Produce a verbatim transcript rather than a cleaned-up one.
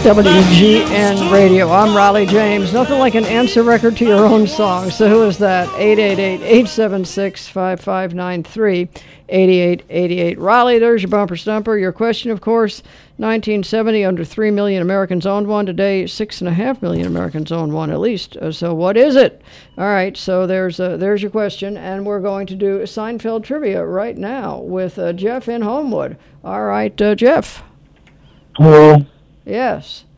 W G N Radio. I'm Riley James. Nothing like an answer record to your own song. So who is that? eight eight eight, eight seven six, five five nine three, eight eight eight eight. Riley, there's your bumper stumper. Your question, of course, nineteen seventy, under three million Americans owned one. Today, six point five million Americans own one at least. Uh, so what is it? All right, so there's uh, there's your question. And we're going to do Seinfeld trivia right now with uh, Jeff in Homewood. All right, uh, Jeff. Hello. Yes.